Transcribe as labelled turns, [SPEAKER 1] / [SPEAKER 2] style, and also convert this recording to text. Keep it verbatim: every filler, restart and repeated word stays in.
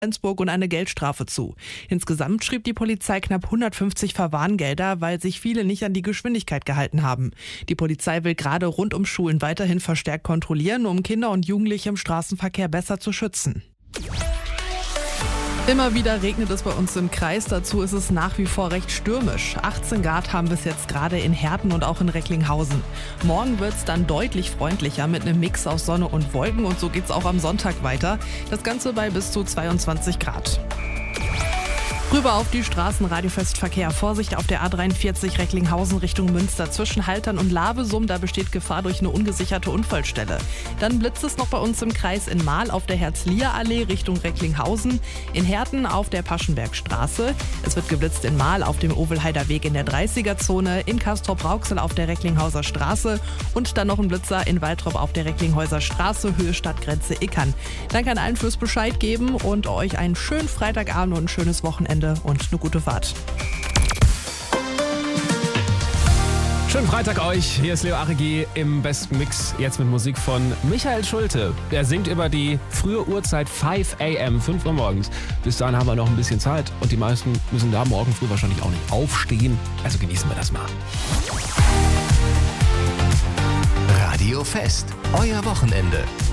[SPEAKER 1] Flensburg und eine Geldstrafe zu. Insgesamt schrieb die Polizei knapp hundertfünfzig Verwarngelder, weil sich viele nicht an die Geschwindigkeit gehalten haben. Die Polizei will gerade rund um Schulen weiterhin verstärkt kontrollieren, um Kinder und Jugendliche im Straßenverkehr besser zu schützen. Immer wieder regnet es bei uns im Kreis, dazu ist es nach wie vor recht stürmisch. achtzehn Grad haben wir es jetzt gerade in Herten und auch in Recklinghausen. Morgen wird es dann deutlich freundlicher mit einem Mix aus Sonne und Wolken und so geht es auch am Sonntag weiter. Das Ganze bei bis zu zweiundzwanzig Grad. Rüber auf die Straßen, Radiofestverkehr. Vorsicht auf der A dreiundvierzig Recklinghausen Richtung Münster. Zwischen Haltern und Lavesum, da besteht Gefahr durch eine ungesicherte Unfallstelle. Dann blitzt es noch bei uns im Kreis in Mahl auf der Herz-Lier-Allee Richtung Recklinghausen. In Herten auf der Paschenbergstraße. Es wird geblitzt in Mahl auf dem Ovelheider Weg in der dreißiger-Zone. In Castrop-Rauxel auf der Recklinghauser Straße. Und dann noch ein Blitzer in Waltrop auf der Recklinghäuser Straße, Höhe Stadtgrenze Ickern. Danke an allen fürs Bescheid geben und euch einen schönen Freitagabend und ein schönes Wochenende. Und eine gute Fahrt.
[SPEAKER 2] Schönen Freitag euch. Hier ist Leo Arigi im besten Mix. Jetzt mit Musik von Michael Schulte. Er singt über die frühe Uhrzeit fünf a m, fünf Uhr morgens. Bis dahin haben wir noch ein bisschen Zeit und die meisten müssen da morgen früh wahrscheinlich auch nicht aufstehen. Also genießen wir das mal.
[SPEAKER 3] Radio Fest, euer Wochenende.